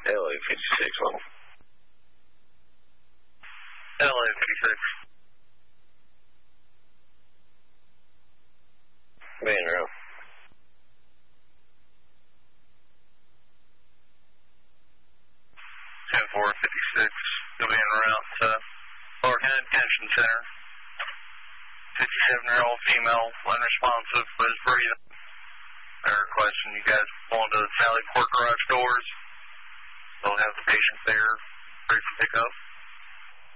LA 56 on. LA 56. Being around. 10-4-56, you'll be en route to Clark County Detention Center. 57-year-old female, unresponsive, but is breathing. Their question, you guys going to the Sally Court garage doors. They'll have the patient there, ready for pickup.